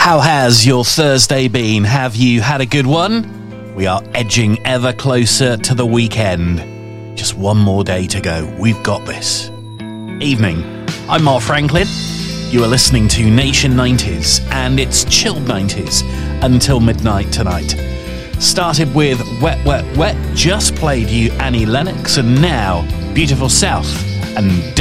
How has your Thursday been? Have you had a good one? We are edging ever closer to the weekend. Just one more day to go. We've got this. Evening. I'm Mark Franklin. You are listening to Nation 90s, and it's chilled 90s until midnight tonight. Started with Wet, Wet, Wet, just played you Annie Lennox, and now Beautiful South and